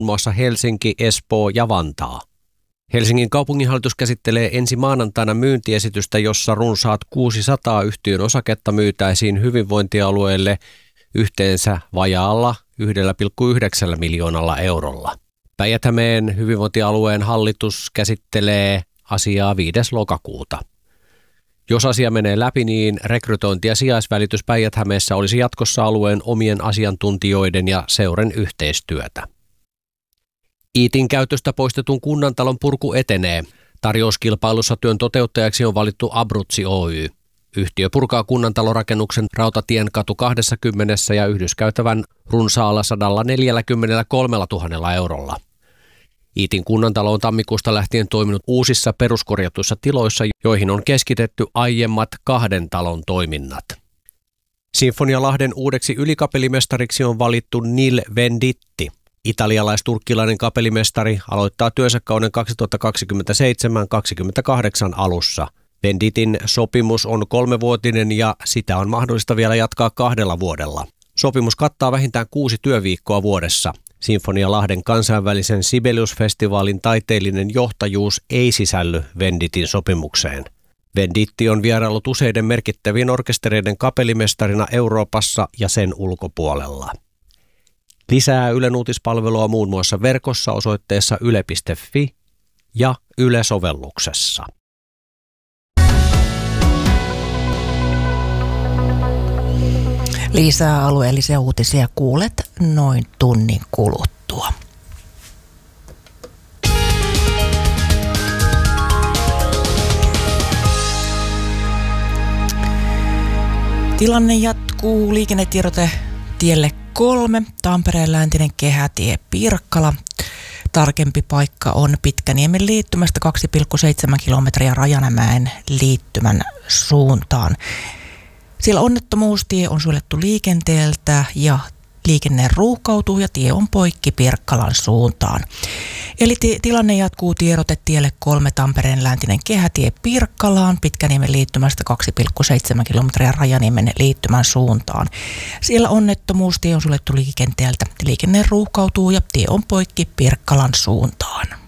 muassa Helsinki, Espoo ja Vantaa. Helsingin kaupunginhallitus käsittelee ensi maanantaina myyntiesitystä, jossa runsaat 600 yhtiön osaketta myytäisiin hyvinvointialueelle yhteensä vajaalla 1,9 miljoonalla eurolla. Päijät-Hämeen hyvinvointialueen hallitus käsittelee asiaa 5. lokakuuta. Jos asia menee läpi, niin rekrytointi- ja sijaisvälitys Päijät-Hämeessä olisi jatkossa alueen omien asiantuntijoiden ja seuren yhteistyötä. Iitin käytöstä poistetun kunnantalon purku etenee. Tarjouskilpailussa työn toteuttajaksi on valittu Abruzzi Oy. Yhtiö purkaa kunnantalorakennuksen Rautatien katu 20 ja yhdyskäytävän runsaalla 143 000 eurolla. Iitin kunnantalo on tammikuusta lähtien toiminut uusissa peruskorjatuissa tiloissa, joihin on keskitetty aiemmat 2 talon toiminnat. Sinfonialahden uudeksi ylikapellimestariksi on valittu Nil Venditti. Italialais-turkkilainen kapellimestari aloittaa työnsä kauden 2027-2028 alussa. Venditin sopimus on 3-vuotinen ja sitä on mahdollista vielä jatkaa 2 vuodella. Sopimus kattaa vähintään 6 työviikkoa vuodessa. Sinfonialahden kansainvälisen Sibelius-festivaalin taiteellinen johtajuus ei sisälly Venditin sopimukseen. Venditti on vieraillut useiden merkittävien orkestereiden kapellimestarina Euroopassa ja sen ulkopuolella. Lisää Ylen uutispalvelua muun muassa verkossa osoitteessa yle.fi ja Yle-sovelluksessa. Lisää alueellisia uutisia kuulet noin tunnin kuluttua. Tilanne jatkuu. Liikennetiedote tielle 3, Tampereen läntinen kehätie Pirkkala. Tarkempi paikka on Pitkäniemen liittymästä 2,7 kilometriä Rajamäen liittymän suuntaan. Siellä onnettomuustie on suljettu liikenteeltä ja liikenne ruuhkautuu ja tie on poikki Pirkkalan suuntaan. Eli tilanne jatkuu. Tiedote tielle 3, Tampereen läntinen kehätie Pirkkalaan, Pitkäniemen liittymästä 2,7 kilometriä Rajaniemen liittymän suuntaan. Siellä onnettomuustie on suljettu liikenteeltä. Liikenne ruuhkautuu ja tie on poikki Pirkkalan suuntaan.